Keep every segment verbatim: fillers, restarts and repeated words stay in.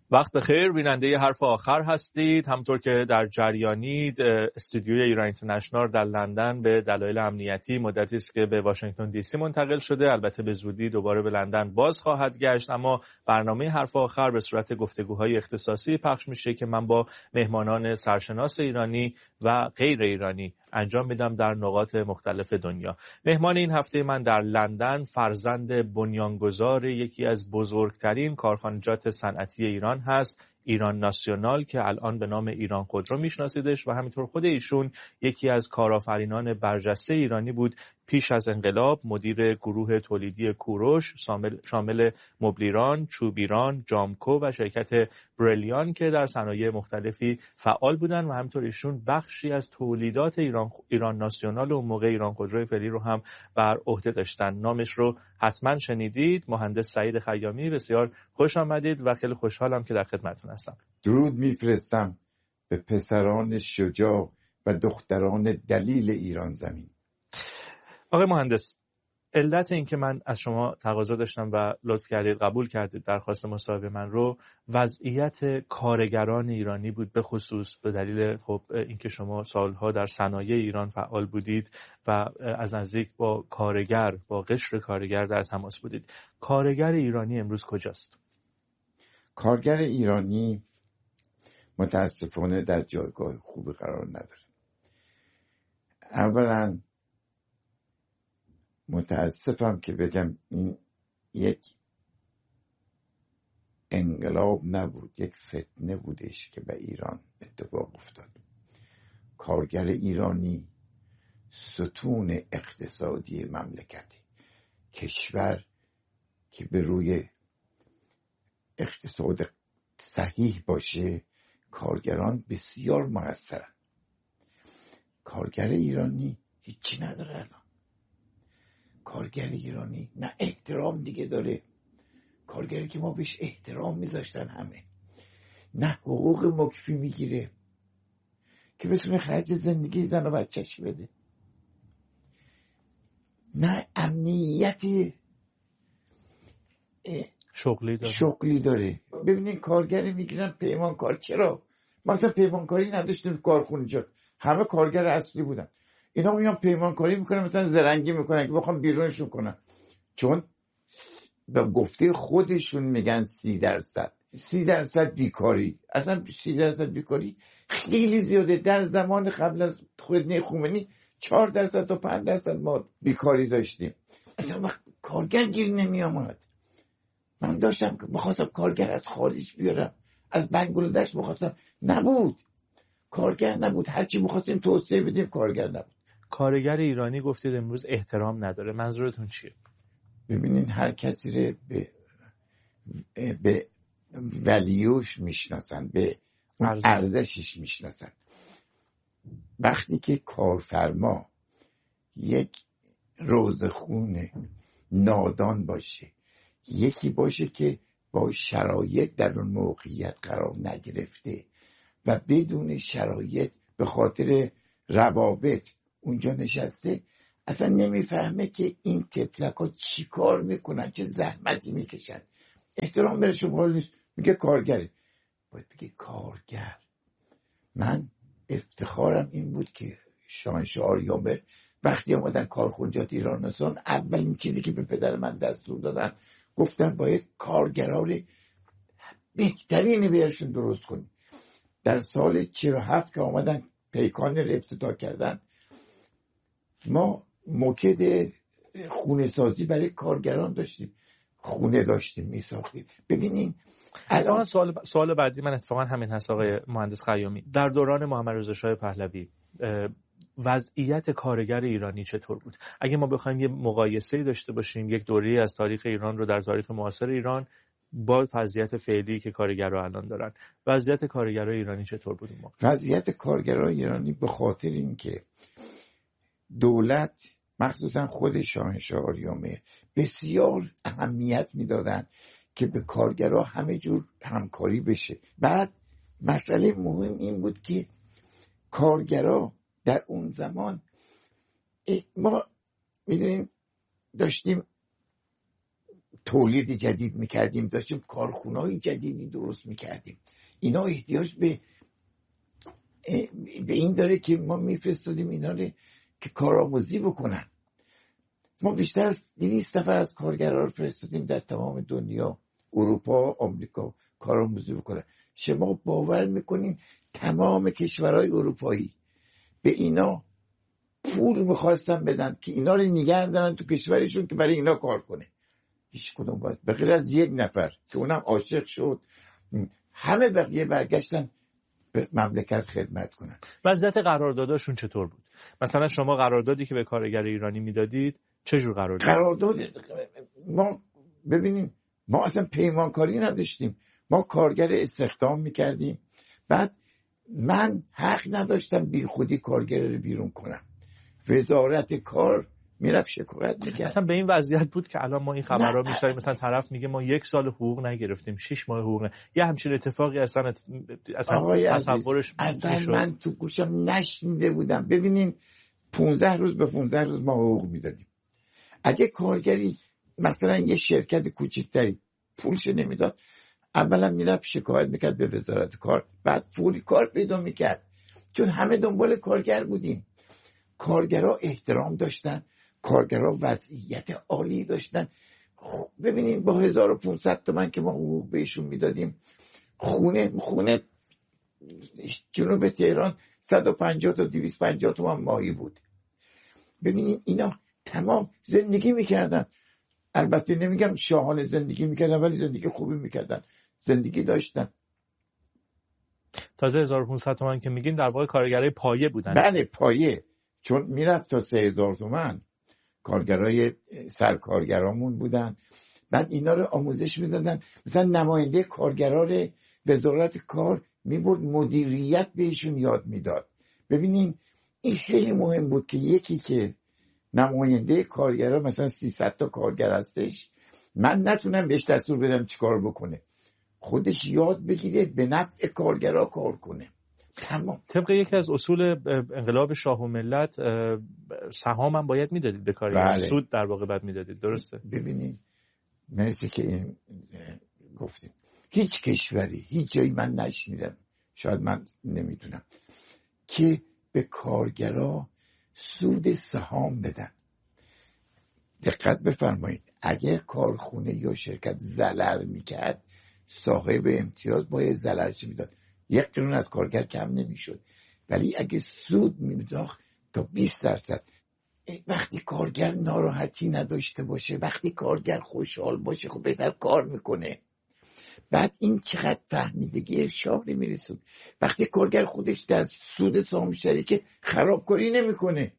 وقت بخیر، بیننده حرف آخر هستید. همطور که در جریانید، استودیوی ایران اینترنشنال در لندن به دلایل امنیتی مدتی است که به واشنگتن دی سی منتقل شده. البته به زودی دوباره به لندن باز خواهد گشت، اما برنامه حرف آخر به صورت گفتگوهای اختصاصی پخش میشه که من با مهمانان سرشناس ایرانی و غیر ایرانی انجام میدم در نقاط مختلف دنیا. مهمان این هفته من در لندن فرزند بنیانگذار یکی از بزرگترین کارخانجات صنعتی ایران هست، ایران ناسیونال، که الان به نام ایران خودرو میشناسیدش، و همینطور خود ایشون یکی از کارآفرینان برجسته ایرانی بود. پیش از انقلاب مدیر گروه تولیدی کوروش شامل مبلیران، چوبیران، جامکو و شرکت بریلیان که در صنایع مختلفی فعال بودن، و همینطور ایشون بخشی از تولیدات ایران ایران ناسیونال و اون موقع ایران خودروی فعلی رو هم بر عهده داشتن. نامش رو حتما شنیدید، مهندس سعید خیامی. بسیار خوش آمدید و خیلی خوشحالم که در خدمتتون هستم. درود میفرستم به پسران شجاع و دختران دلیل ایران زمین. آقای مهندس، علت این که من از شما تقاضا داشتم و لطف کردید قبول کردید درخواست مصاحبه من رو، وضعیت کارگران ایرانی بود، به خصوص به دلیل خب اینکه شما سالها در صنایع ایران فعال بودید و از نزدیک با کارگر، با قشر کارگر در تماس بودید. کارگر ایرانی امروز کجاست؟ کارگر ایرانی متاسفانه در جایگاه خوبی قرار نداره. اولا متاسفم که بگم این یک انقلاب نبود، یک فتنه بودش که به ایران اتفاق افتاد. کارگر ایرانی ستون اقتصادی مملکتی، کشور که به روی اقتصاد صحیح باشه کارگران بسیار موثرن. کارگر ایرانی هیچی نداره الان. کارگر ایرانی نه احترام دیگه داره، کارگری که ما بهش احترام میذاشتن همه، نه حقوق مکفی میگیره که بتونه خرج زندگی زن و بچه‌ش بده، نه امنیتی شغلی داره. شغلی داره. ببینین کارگر میگیرن پیمانکار. چرا؟ مثلا پیمانکاری نداشتیم کارخونجات، همه کارگر اصلی بودن. اینا میان پیمانکاری میکنن، مثلا زرنگی میکنن که بخوام بیرونشون کنن، چون به گفته خودشون میگن سی درصد سی درصد بیکاری. اصلا سی درصد بیکاری خیلی زیاده. در زمان قبل از خودنی خمینی چهار درصد تا پنج درصد ما بیکاری داشتیم. اصلا وقت کارگر گیر نمی آمد. من داشتم که بخواستم کارگر از خارج بیارم، از بنگلادش بخواستم، نبود. کارگر نبود. هرچی بخواستیم توسعه بدیم کارگر نبود. کارگر ایرانی گفتید امروز احترام نداره، منظورتون چیه؟ ببینین هر کسی رو به به ولیوش میشناسن، به ارزشش میشناسن. وقتی که کارفرما یک روزخون نادان باشه، یکی باشه که با شرایط در اون موقعیت قرار نگرفته و بدون شرایط به خاطر روابط اونجا نشسته، اصلا نمیفهمه که این تفلک ها چی کار میکنن، چه زحمتی میکشن. احترام برش حال نیست، میگه کارگره. باید بگه کارگر. من افتخارم این بود که شاهنشاه آریامر وقتی آمدن کارخانجات ایران ناسیونال، اولین چیزی که به پدر من دستور دادن گفتن باید کارگرها رو بهترین بهشون درست کنیم. در سال چهل و هفت که آمدن پیکان رو افتتاح کردن، ما موکد خونه سازی برای کارگران داشتیم، خونه داشتیم میساختیم. ببینین الان سوال سوال بعدی من اتفاقا همین هست آقای مهندس خیامی. در دوران محمد رضا شاه پهلوی وضعیت کارگر ایرانی چطور بود؟ اگه ما بخوایم یه مقایسه‌ای داشته باشیم، یک دوره‌ای از تاریخ ایران رو در تاریخ معاصر ایران با وضعیت فعلی که کارگرها الان دارن، وضعیت کارگرای ایرانی چطور بود اون موقع؟ وضعیت کارگرای ایرانی به خاطر اینکه دولت مخصوصا خود شاهنشاه آریامر بسیار اهمیت میدادن که به کارگرها همه جور همکاری بشه. بعد مسئله مهم این بود که کارگرها در اون زمان ما میدونیم داشتیم تولید جدید میکردیم، داشتیم کارخونه‌های جدیدی درست میکردیم. اینا احتیاج به به این داره که ما میفرستادیم اینا رو که کارآموزی بکنن. ما بیشتر از دویست نفر از کارگرها رو فرستادیم در تمام دنیا، اروپا، آمریکا، کارآموزی بکنن. شما باور میکنین تمام کشورهای اروپایی به اینا پول میخواستن بدن که اینا رو نگه دارن تو کشورشون که برای اینا کار کنه. هیچ کدوم باید به غیر از یک نفر که اونم عاشق شد، همه بقیه برگشتن به مملکت خدمت کنن. وضعیت قرارداداشون چطور بود؟ مثلا شما قراردادی که به کارگر ایرانی میدادید چه جور قرارداد؟ قرارداد ما ببینیم ما اصلا پیمانکاری نداشتیم، ما کارگر استخدام میکردیم، بعد من حق نداشتم بی خودی کارگر رو بیرون کنم. وزارت کار میرفت شکایت میکرد. اصلا به این وضعیت بود که الان ما این خبرها میشنویم، مثلا طرف میگه ما یک سال حقوق نگرفتیم، شش ماه حقوق نه. یه همچین اتفاقی اصلا اصلا تصورش اصلا من تو گوشم نشنیده بودم. ببینین پونزده روز به پونزده روز ما حقوق میدادیم. اگه کارگری مثلا یه شرکت کوچیکتری پولش نمیداد، اولا میرفت شکایت میکرد به وزارت کار، بعد فوری کار پیدا میکرد، چون همه دنبال کارگر بودیم. کارگرها احترام داشتن، کارگرها وضعیت عالی داشتن. ببینید با هزار و پونصد تومن که ما حقوق بهشون میدادیم، خونه خونه جنوب تهران صد و پنجاه تا دویست و پنجاه تومن ماهی بود. ببینید اینا تمام زندگی میکردن. البته نمیگم شاهانه زندگی میکردن، ولی زندگی خوبی میکردن، زندگی داشتن. تازه هزار و پونصد تومن که میگین در واقع کارگرای پایه بودن. بله پایه، چون میرفت تا سه هزار تومن. کارگرای سرکارگرامون بودن. بعد اینا رو آموزش میدادن. مثلا نماینده کارگرا رو وزارت کار میبرد مدیریت بهشون یاد میداد. ببینین این خیلی مهم بود که یکی که نماینده کارگرا مثلا سیصد تا کارگر هستش، من نتونم بهش دستور بدم چیکار بکنه، خودش یاد بگیره به نفع کارگرا کار کنه. تمام. طبق یکی از اصول انقلاب شاه و ملت سهام هم باید میدادید به کارگر. بله. سود در واقع باید میدادید. درسته؟ ببینید مرسی که این گفتیم. هیچ کشوری هیچ جایی من نشنیدم، شاید من نمیدونم، که به کارگرا سود سهام بدن. دقت بفرمایید، اگر کارخونه یا شرکت ضرر میکرد صاحب امتیاز باید ضررش میداد، یک قرون از کارگر کم نمیشد. ولی اگه سود میداخت تا بیست درصد. وقتی کارگر ناراحتی نداشته باشه، وقتی کارگر خوشحال باشه، خب بهتر کار میکنه. بعد این چقدر فهمیدگی شاهی میرسود. وقتی کارگر خودش در سود سهام شریک خرابکاری نمیکنه،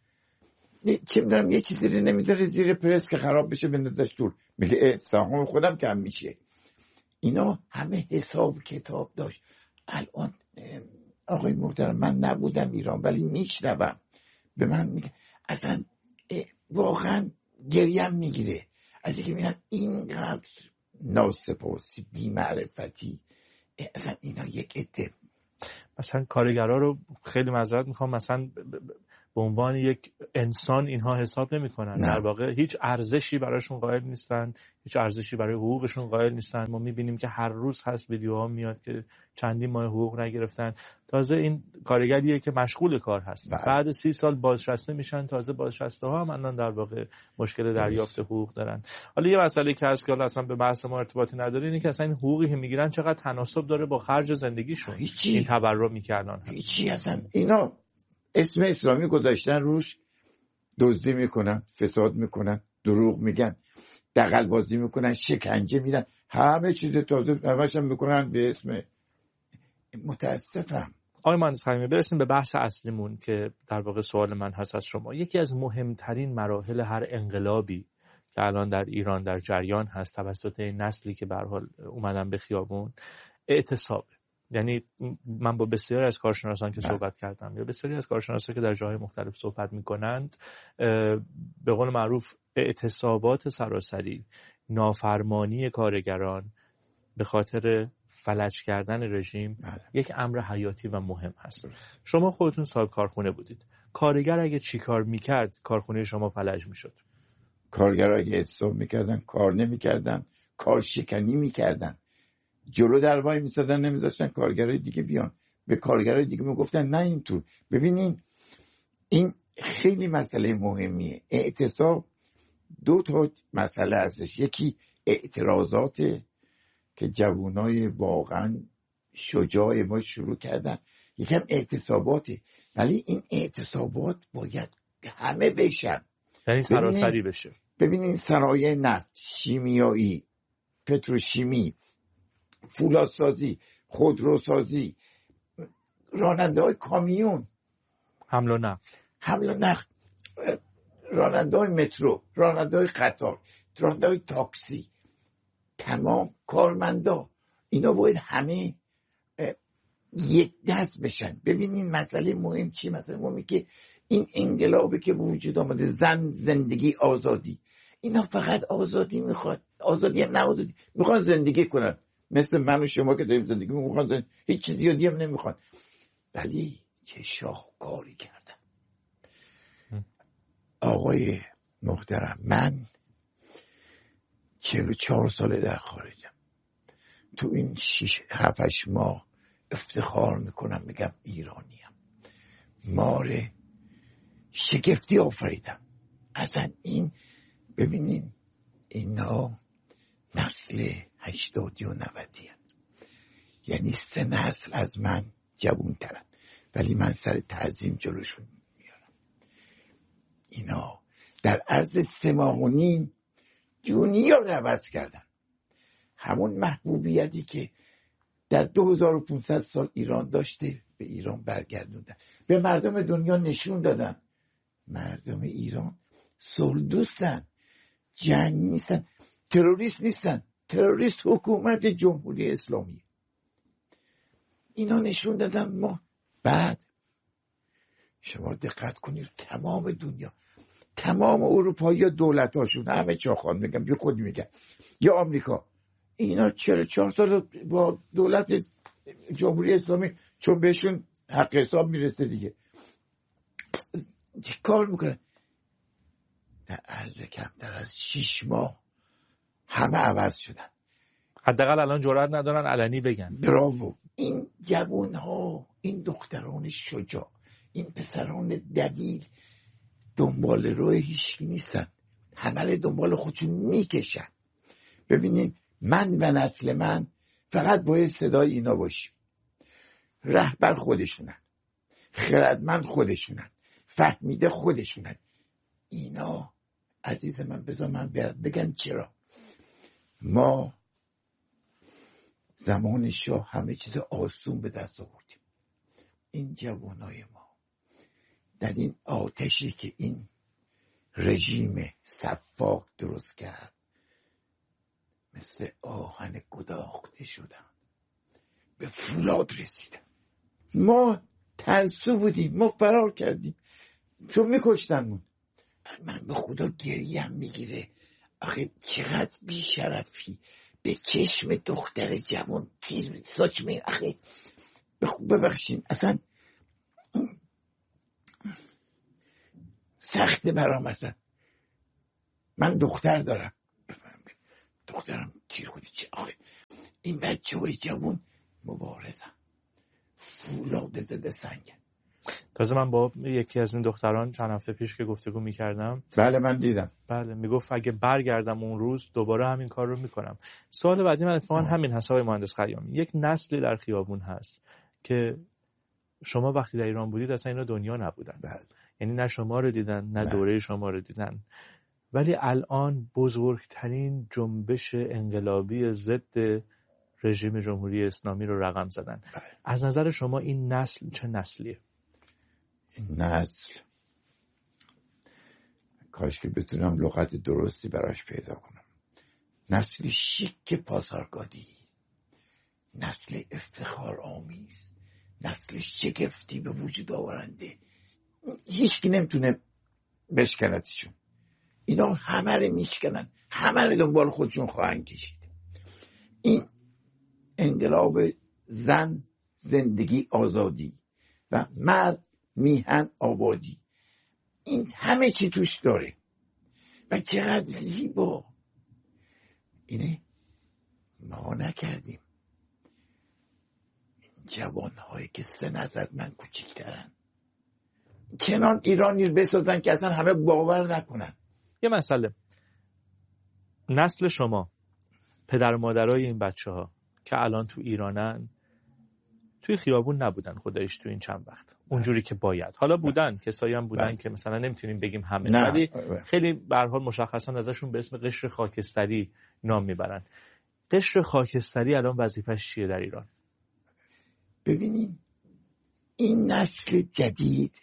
چه میدونم یه چیزی رو نمیذاره زیر پرس که خراب بشه بندازش دور، میگه سهام خودم کم میشه. اینا همه حساب کتاب داشت. الان آقای محترم من نبودم ایران ولی میشنوم، به من میگه اصلا واقعا گریم میگیره از اینکه میگن اینقدر ناسپاسی، بی‌معرفتی. اصلا اینا یک عده مثلا کارگرها رو خیلی معذرت میخوام مثلا به عنوان یک انسان اینها حساب نمی‌کنن. در واقع هیچ ارزشی براشون قائل نیستن، هیچ ارزشی برای حقوقشون قائل نیستن. ما می‌بینیم که هر روز هست ویدیوها میاد که چندین ماه حقوق نگرفتن. تازه این کارگریه که مشغول کار هست، بله. بعد سی سال بازنشسته میشن. تازه بازنشسته ها هم الان در واقع مشکل دریافت حقوق دارن. حالا یه مسئله که هست که اصلا به بحث ما ارتباطی نداره اینه که اصلا این حقوقی که میگیرن چقدر تناسب داره با خرج زندگیشون. هیچی. این تبرع میکردن هیچی. اصلا اینا اسم اسلامی گذاشتن روش، دزدی میکنن، فساد میکنن، دروغ میگن، دغل بازی میکنن، شکنجه میدن، همه چیز تازه همش هم میکنن به اسم. متاسفم. آقای مهندس خلیمی، برسیم به بحث اصلیمون که در واقع سوال من هست از شما. یکی از مهمترین مراحل هر انقلابی که الان در ایران در جریان هست توسط این نسلی که به هر حال اومدن به خیابون، اعتصاب. یعنی من با بسیاری از کارشناسان که صحبت کردم یا بسیاری از کارشناسان که در جاهای مختلف صحبت میکنند، به قول معروف اعتصابات سراسری، نافرمانی کارگران به خاطر فلج کردن رژیم بله. یک امر حیاتی و مهم هست. شما خودتون صاحب کارخونه بودید. کارگر اگه چی کار میکرد کارخونه شما فلج میشد؟ کارگرها که اعتصاب میکردن کار نمیکردن، کار شکنی میکردن، جلو در وای میسادن، نمیذاشتن کارگرای دیگه بیان. به کارگرای دیگه میگفتن نه اینطور. ببینین این خیلی مسئله مهمیه. اعتصاب دو تا مسئله هستش. یکی اعتراضات که جوانای واقعا شجاع ما شروع کردن، یکم اعتصاباته، ولی این اعتصابات باید همه بشن، یعنی سراسری بشه. ببینین صنایع نفت، شیمیایی، پتروشیمی، فولادسازی، خودروسازی، راننده های کامیون، حمل و نقل حمل و نقل، راننده های مترو، راننده های قطار، راننده های تاکسی، تمام کارمندا، اینا باید همه یک دست بشن. ببینین مسئله مهم چی؟ مسئله مهمی که این انقلابی که به وجود آمده، زن، زندگی، آزادی، اینا فقط آزادی میخواد. آزادی هم نه آزادی، میخوان زندگی کنن مثل من و شما که داریم زندگی میخوان زندگی. هیچ چیزی دیگه هم نمیخوان. ولی چه شاهکاری کردن آقای محترم. من چهل و چهار ساله در خارجم. تو این شیش هفتش ماه افتخار میکنم میگم ایرانیم. ماره شگفتی آفریدم. اصلا این ببینین اینا نسل هشتادی و نودی هم. یعنی سه نسل از من جوون ترن، ولی من سر تعظیم جلوشون میارم. اینا در عرض سه ماه و نیم دنیا رو عوض کردن. همون محبوبیتی که در دو هزار و پانصد سال ایران داشته به ایران برگردوندن، به مردم دنیا نشون دادن مردم ایران صلح دوستن، جنگ نیستن، تروریست نیستن. تروریست حکومت جمهوری اسلامی. اینا نشون دادن. ما بعد شما دقت کنید تمام دنیا، تمام اروپایی ها دولت هاشون همه چاخان میگم یا خود میگم یا آمریکا، اینا چهل و چهار سال با دولت جمهوری اسلامی چون بهشون حق حساب میرسه دیگه چه کار میکنن؟ در عرض کمتر از شیش ماه همه عوض شدن. حداقل الان جرئت ندارن علنی بگن. براو. این جوان ها، این دختران شجاع، این پسران دبیر دنبال روی هیچکی نیستن، همه دنبال خودشون میکشن. ببینین من و نسل من فقط باید صدای اینا باشیم. رهبر خودشونن، خردمند خودشونن، فهمیده خودشونن. اینا عزیز من بذار من بگم چرا. ما زمان شاه همه چیز آسون به دست آوردیم. این جوانای ما در این آتشی که این رژیم سفاک درست کرد مثل آهن گداخته شدن، به فولاد رسیدن. ما ترسو بودیم، ما فرار کردیم چون میکشتنمون. من به خدا گریم میگیره. آخه چقدر بیشرفی به چشم دختر جوان تیر ساچ می. آخه ببخشین اصلا سخته برام. اصلا من دختر دارم، دخترم تیر خودی چه. آخه این بچه های جوان مبارزن، فولاد زده سنگن. تازه من با یکی از این دختران چند هفته پیش که گفتگو میکردم، بله من دیدم، بله میگفت اگه برگردم اون روز دوباره همین کار رو میکنم. سوال بعدی من اتفاقا همین هست آقای مهندس خیامی. یک نسلی در خیابون هست که شما وقتی در ایران بودید اصلا اینا دنیا نبودن. بله. یعنی نه شما رو دیدن نه بله. دوره شما رو دیدن، ولی الان بزرگترین جنبش انقلابی ضد رژیم جمهوری اسلامی رو رقم زدن. بله. از نظر شما این نسل چه نسلیه؟ این نسل کاش که بتونم لغت درستی براش پیدا کنم. نسل شیک پاسارگادی، نسل افتخار آمیز، نسل شگفتی به وجود آورنده. هیچ کی نمیتونه بشکنتشون. اینا همه رو میشکنن، همه رو دنبال خودشون خواهند کشید. این انقلاب زن، زندگی، آزادی و مرد، میهن، آبادی، این همه چی توش داره. و چقدر زیبا. اینه ما نکردیم. جوانهایی که سن از من کوچکترن چنان ایرانی بسازن که اصلا همه باور نکنن. یه مسئله، نسل شما، پدر و مادرای این بچه ها که الان تو ایرانن، توی خیابون نبودن خدایش تو این چند وقت اونجوری که باید. حالا بودن، کسایی هم بودن که مثلا نمیتونیم بگیم همه، ولی خیلی به هر حال مشخصا ازشون به اسم قشر خاکستری نام میبرن. قشر خاکستری الان وظیفش چیه در ایران؟ ببینیم این نسل جدید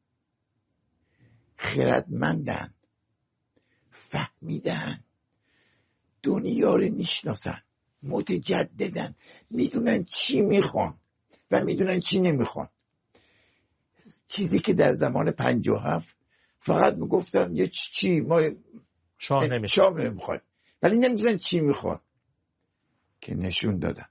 خردمندن، فهمیدن، دنیا رو میشناسن، متجددن، میدونن چی میخوان و میدونن چی نمیخوان. چیزی که در زمان پنجاه و هفت فقط میگفتن یه چی ما شاه نمیخوان، شاه نمیخوان، ولی نمیدونن چی میخوان. که نشون دادن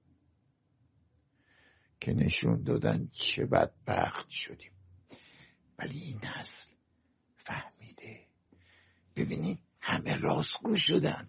که نشون دادن چه بدبخت شدیم. ولی این نسل فهمیده. ببینید همه راستگو شدن،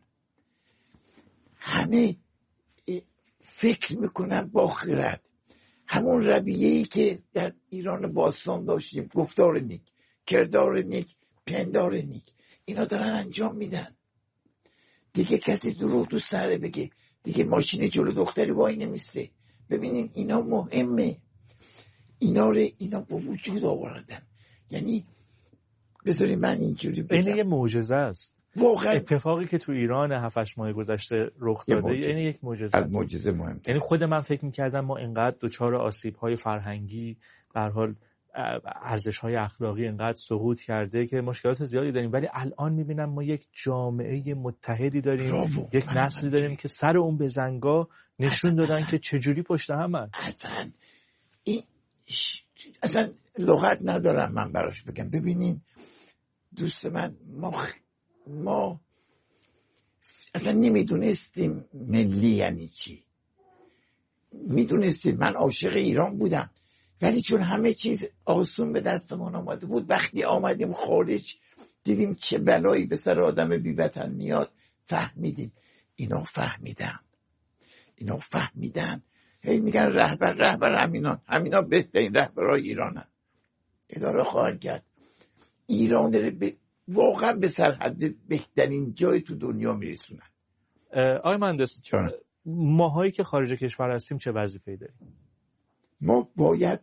همه فکر میکنن با خرد. همون رویه‌ای که در ایران باستان داشتیم، گفتار نیک، کردار نیک، پندار نیک، اینا دارن انجام میدن. دیگه کسی دروغ تو سره بگه، دیگه ماشین جلو دختری وای نمیسته. ببینین اینا مهمه، اینا رو اینا با وجود آوردن. یعنی بذارید من اینجوری بگم، این یه معجزه است واقعا. اتفاقی که تو ایران هفت هشت ماه گذشته رخ داده این یک معجزه است. معجزه مهمه. یعنی خود من فکر می‌کردم ما اینقدر دچار آسیب‌های فرهنگی، به هر حال ارزش‌های اخلاقی اینقدر سقوط کرده که مشکلات زیادی داریم، ولی الان می‌بینم ما یک جامعه متحدی داریم، راو. یک نسلی داریم که سر اون بزنگا نشون دادن که چجوری پشت همن. اصلا این اصلا لغت ندارم من براش بگم. ببینین دوست من، ما ما اصلا نمیدونستیم ملی یعنی چی. میدونستیم، من عاشق ایران بودم، ولی چون همه چیز آسون به دستمون آمده بود، وقتی آمدیم خارج دیدیم چه بلایی به سر آدم بی وطن میاد، فهمیدیم. اینا فهمیدن اینا فهمیدن هی میگن رهبر رهبر همینان همینا بهترین رهبرای ایرانن. اداره خواهد کرد. ایران داره به واقعا به سرحد بهترین جای تو دنیا میرسونن. آقای مهندس، ماهایی که خارج کشور هستیم چه وظیفه‌ای داریم؟ ما باید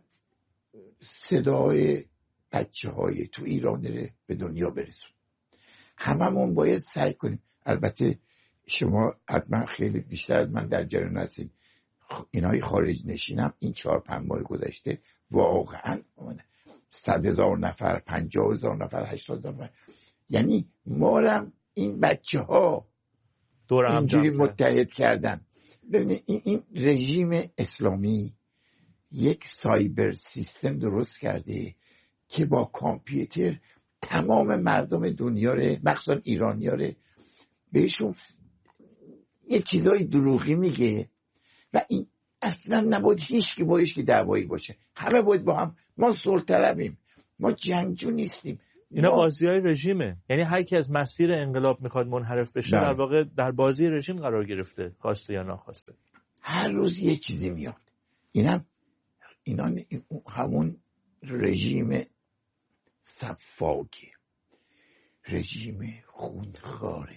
صدای بچه های تو ایران داره به دنیا برسون. هممون باید سعی کنیم. البته شما حتما خیلی بیشتر از من در جریان هستید. اینای خارج نشینم این چهار پنج ماه گذشته واقعا صد هزار نفر، پنجاه هزار نفر، هشتاد هزار نفر، یعنی مارم این بچه ها دور هم اینجوری متحد کردن. ببینید این, این رژیم اسلامی یک سایبر سیستم درست کرده که با کامپیوتر تمام مردم دنیا رو، مخصوصا ایرانی ها رو، بهشون یه چیزای دروغی میگه و این اصلا نباید هیچ که با هیچ که دعوایی باشه. همه باید با هم، ما صلح طلبیم، ما جنگجو نیستیم. اینا ما... بازی‌های رژیمه. یعنی هر کی از مسیر انقلاب میخواد منحرف بشه در واقع در بازی رژیم قرار گرفته، خواسته یا ناخواسته. هر روز یه چیزی میاد. اینم اینا همون رژیم صفاکی، رژیم خونخواره،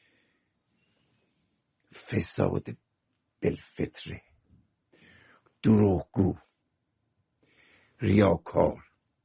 فساد بالفطره، دروغگو، ریاکار،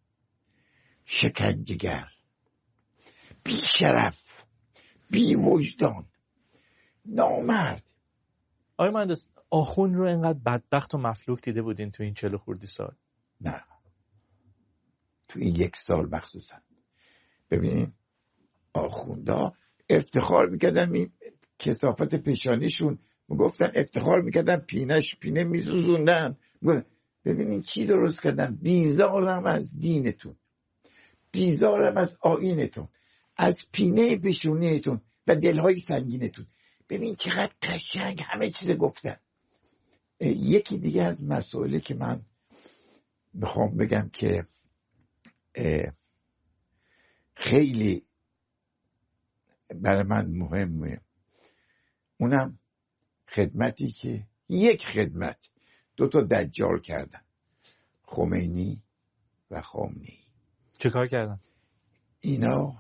شکنجهگر، بی شرف، بی وجدان، نامرد. آقای مهندس، آخون رو اینقدر بدبخت و مفلوک دیده بودین تو این چهل خوردی سال؟ نه، تو این یک سال مخصوصا. ببینین آخوندا افتخار میکردن این کثافت پیشانیشون، میگفتن افتخار میکردن پینش پینه میسوزوندن. ببینین چی درست کردن؟ بیزارم از دینتون، بیزارم از آیینتون، از پینه پیشونیتون و دلهای سنگینتون. ببین چقدر قشنگ همه چیز گفتن. یکی دیگه از مسائلی که من میخوام بگم که خیلی برای من مهمه. اونم خدمتی که یک خدمت دو تا دجال کردن، خمینی و خامنه‌ای. چه کار کردن؟ اینا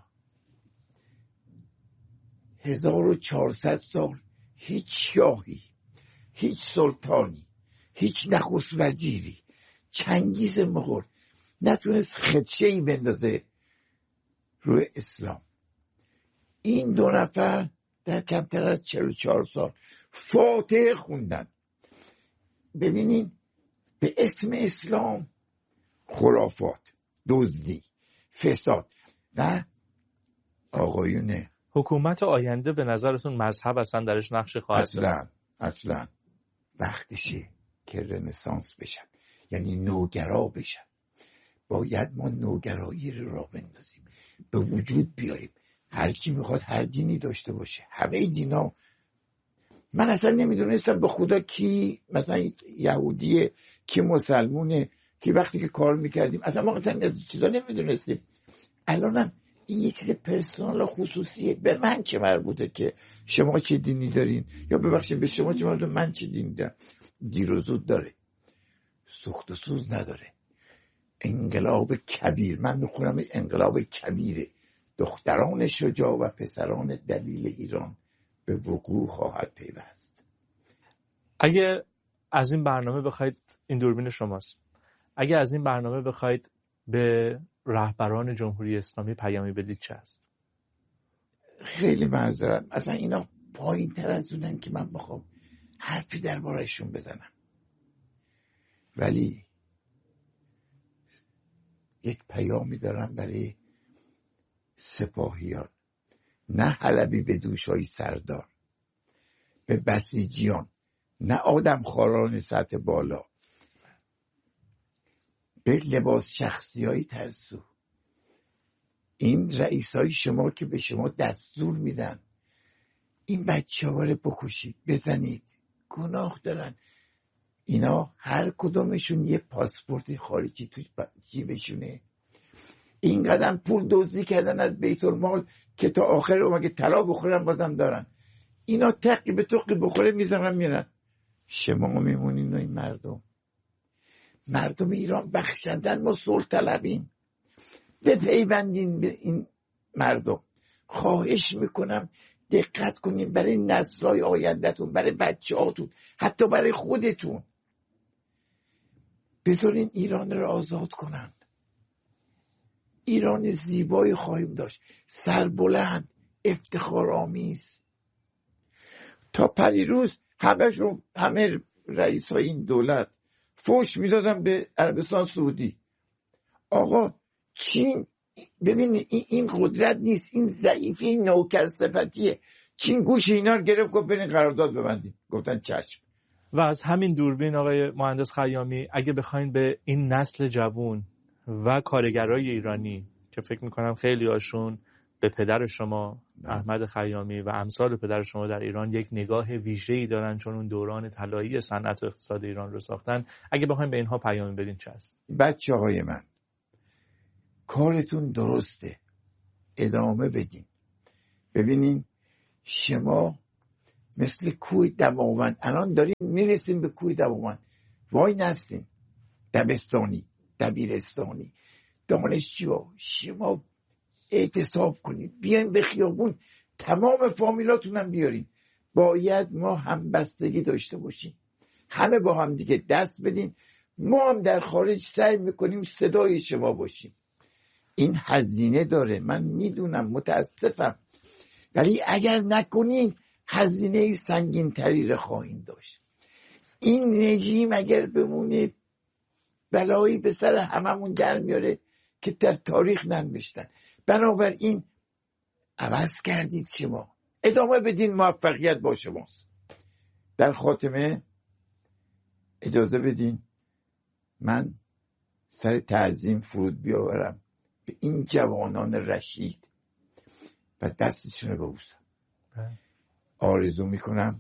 هزار و چهارصد سال هیچ شاهی، هیچ سلطانی، هیچ نخست وزیری، چنگیز مغول نتونست خدشه‌ای بندازه روی اسلام. این دو نفر در کمتر از چهل و چهار سال فاتحه خوندن. ببینین به اسم اسلام خرافات، دزدی، فساد و آقایون حکومت آینده به نظرتون مذهب اصلا درش نقش خواهد داشت؟ اصلا اصلا وقتشه که رنسانس بشن، یعنی نوگرا بشن. باید ما نوگرایی رو راه بندازیم، به وجود بیاریم. هر کی میخواد هر دینی داشته باشه، همه دینا. من اصلا نمیدونستم به خدا کی مثلا یهودیه، کی مسلمونه، کی وقتی که کار میکردیم اصلا ما اصلا از چیزا نمیدونستیم. الانم این یه چیز پرسونال و خصوصیه. به من چه مربوطه که شما چه دینی دارین، یا ببخشید به شما چه مربوطه من چه دینی دارم. دیر و زود داره، سوخت و سوز نداره. انقلاب کبیر، من میخونم انقلاب کبیره، دختران شجاع و پسران دلیل ایران به وقوع خواهد پیوست. اگه از این برنامه بخواید، این دوربین شماست، اگه از این برنامه بخواید به رهبران جمهوری اسلامی پیامی بدید چه هست؟ خیلی معذرت، اصلا اینا پایین تر از اونن که من بخوام حرفی دربارهشون بزنم، ولی یک پیامی دارم برای سپاهیان، نه حلبی به دوشای سردار، به بسیجیان، نه آدم خاران سطح بالا، به لباس شخصی های ترسو. این رئیس های شما که به شما دستور میدن این بچه ها رو بکشید، بزنید، گناه دارن. اینا هر کدومشون یه پاسپورت خارجی توی جیبشونه. این قدم پول دزدی کردن از بیت المال که تا آخر رو مگه طلا بخورن بازم دارن. اینا تقی به تقی بخوره میزنن میرن. شما میمونین و این مردم مردم ایران بخشندن، ما صلح طلبیم. بپیوندین به این مردم. خواهش میکنم دقت کنین برای نسل‌های آینده‌تون، برای بچه‌هاتون، حتی برای خودتون. بذارین ایران رو آزاد کنن. ایران زیبایی خواهیم داشت، سربلند، افتخارآمیز. تا پریروز همه‌شون، همه رئیس‌های این دولت فوش میدادن به عربستان سعودی. آقا چین، ببین این قدرت نیست، این ضعیفی، این نوکر صفتیه. چین گوش اینا رو گرفت، گفت برین قرارداد ببندیم. گفتن چشم. و از همین دوربین آقای مهندس خیامی، اگه بخواین به این نسل جوان و کارگرای ایرانی که فکر میکنم خیلی هاشون به پدر شما احمد خیامی و امثال پدر شما در ایران یک نگاه ویژه‌ای دارن، چون اون دوران طلایی صنعت و اقتصاد ایران رو ساختن، اگه بخوایم به اینها پیام بدین چه است؟ بچه های من، کارتون درسته، ادامه بدین. ببینین شما مثل کوه دماوند الان داریم میرسیم به کوه دماوند. وای نستین، دبستانی، دبیرستانی، دانشجو، شما اعتصاب کنید، بیاین به خیابون، تمام فامیلاتونم بیارین. باید ما هم بستگی داشته باشیم، همه با هم دیگه دست بدین. ما هم در خارج سعی میکنیم صدای شما باشیم. این هزینه داره، من میدونم، متاسفم، ولی اگر نکنین هزینه سنگین تری رو خواهیم داشت. این رژیم اگر بمونه بلایی به سر هممون در میاره که در تاریخ ننوشتن. بنابراین عوض کردید، شما ادامه بدین، موفقیت با شماست. در خاتمه اجازه بدین من سر تعظیم فرود بیاورم به این جوانان رشید و دستشون رو ببوسم. آرزو میکنم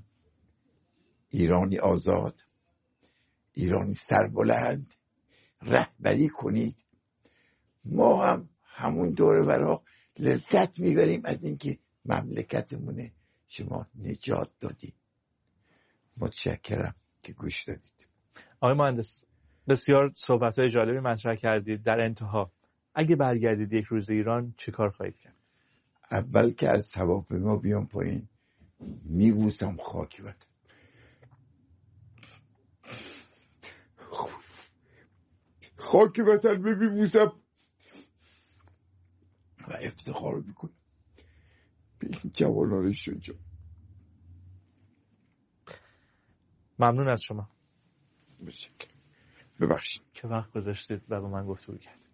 ایرانی آزاد، ایرانی سربلند رهبری کنید. ما هم همون دوره برا لذت میبریم از اینکه مملکتمونه شما نجات دادید. متشکرم که گوش دادید. آقای مهندس بسیار صحبت‌های جالبی مطرح کردید. در انتها اگه برگردید یک روز ایران چه کار خواهید کرد؟ اول که از هواپیما بیام پایین میبوسم خاک وطن، خاک وطن میبوسم و افتخار میکنم به این جوانان شجاع. ممنون از شما. ببخشید که وقت گذاشتید و با من گفتگو کردید.